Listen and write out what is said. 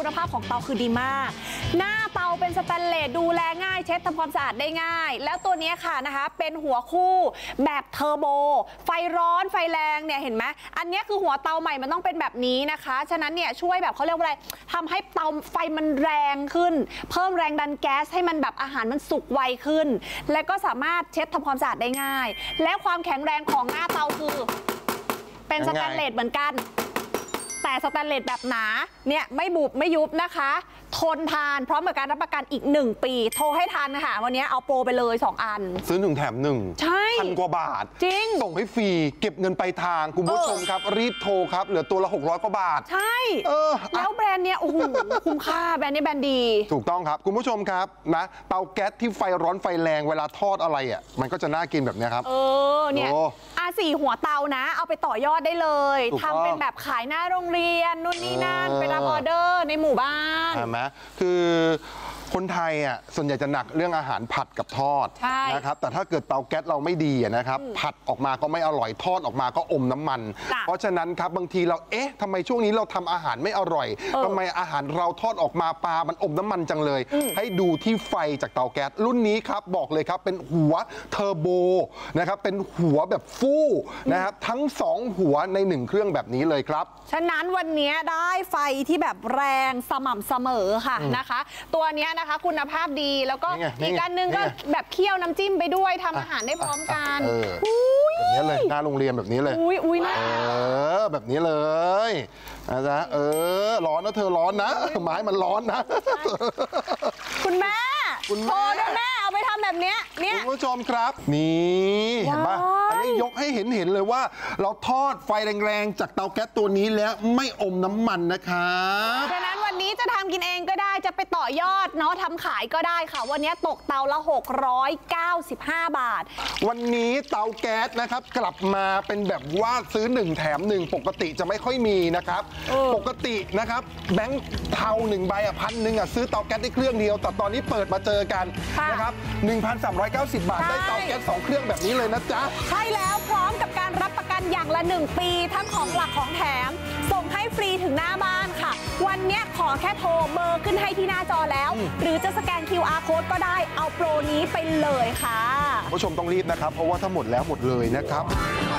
คุณภาพของเตาคือดีมากหน้าเตาเป็นสแตนเลสดูแลง่ายเช็ดทำความสะอาดได้ง่ายแล้วตัวนี้ค่ะนะคะเป็นหัวคู่แบบเทอร์โบไฟร้อนไฟแรงเนี่ยเห็นไหมอันนี้คือหัวเตาใหม่มันต้องเป็นแบบนี้นะคะฉะนั้นเนี่ยช่วยแบบเขาเรียกว่าอะไรทำให้เตาไฟมันแรงขึ้นเพิ่มแรงดันแก๊สให้มันแบบอาหารมันสุกไวขึ้นและก็สามารถเช็ดทำความสะอาดได้ง่ายและความแข็งแรงของหน้าเตาคือเป็นสแตนเลสเหมือนกันแต่สแตนเลสแบบหนาเนี่ยไม่บุบไม่ยุบนะคะทนทานพร้อมกับการรับประกันอีก1 ปีโทรให้ทันค่ะวันนี้เอาโปรไปเลย2 อันซื้อ1 แถม 1ใช่1,000 กว่าบาทจริงส่งให้ฟรีเก็บเงินไปทางคุณผู้ชมครับรีบโทรครับเหลือตัวละ600 กว่าบาทใช่แล้วแบรนด์เนี้ยโอ้โหคุ้มค่าแบรนด์นี้แบรนด์ดีถูกต้องครับคุณผู้ชมครับนะเตาแก๊สที่ไฟร้อนไฟแรงเวลาทอดอะไรอ่ะมันก็จะน่ากินแบบนี้ครับเนี่ย4 หัวเตานะเอาไปต่อยอดได้เลยทำเป็นแบบขายหน้าโรงเรียนนู่นนี่นั่นไปรับออเดอร์ในหมู่บ้านใช่ไหมคือคนไทยอ่ะส่วนใหญ่จะหนักเรื่องอาหารผัดกับทอดนะครับแต่ถ้าเกิดเตาแก๊สเราไม่ดีนะครับผัดออกมาก็ไม่อร่อยทอดออกมาก็อมน้ำมันเพราะฉะนั้นครับบางทีเราทำไมช่วงนี้เราทำอาหารไม่อร่อยทำไมอาหารเราทอดออกมาปลามันอมน้ำมันจังเลยให้ดูที่ไฟจากเตาแก๊สรุ่นนี้ครับบอกเลยครับเป็นหัวเทอร์โบนะครับเป็นหัวแบบฟู่นะครับทั้ง2 หัวใน1 เครื่องแบบนี้เลยครับฉะนั้นวันนี้ได้ไฟที่แบบแรงสม่ำเสมอค่ะนะคะตัวนี้นะคะคุณภาพดีแล้วก็อีกอันนึงก็แบบเคี่ยวน้ำจิ้มไปด้วยทำอาหารได้พร้อมกันแบบนี้เลยหน้าโรงเรียนแบบนี้เลยอุ้ยนะแบบนี้เลยนะจ๊ะร้อนนะเธอร้อนนะไม้มันร้อนนะคุณแม่โทรด้วยแม่เอาไปทำแบบนี้เนี่ยคุณผู้ชมครับนี่เห็นป่ะอันนี้ยกให้เห็นเลยว่าเราทอดไฟแรงๆจากเตาแก๊สตัวนี้แล้วไม่อมน้ำมันนะครับฉะนั้นวันนี้จะทำกินเองก็ได้จะไปต่อยอดเนาะทำขายก็ได้ค่ะวันนี้ตกเตาละ695 บาทวันนี้เตาแก๊สนะครับกลับมาเป็นแบบว่าซื้อ1 แถม 1ปกติจะไม่ค่อยมีนะครับปกตินะครับแบงค์เทา1 ใบ1,000ซื้อเตาแก๊สได้เครื่องเดียวแต่ตอนนี้เปิดมาเจอกันนะครับ 1,390 บาทได้เตาแก๊ส2 เครื่องแบบนี้เลยนะจ๊ะใช่แล้วพร้อมกับการรับประกันอย่างละ1 ปีทั้งของหลักของแถมส่งให้ฟรีถึงหน้าบ้านค่ะวันนี้ขอแค่โทรเบอร์ขึ้นให้ที่หน้าจอแล้วหรือจะสแกน QR Code ก็ได้เอาโปรนี้ไปเลยค่ะผู้ชมต้องรีบนะครับเพราะว่าถ้าหมดแล้วหมดเลยนะครับ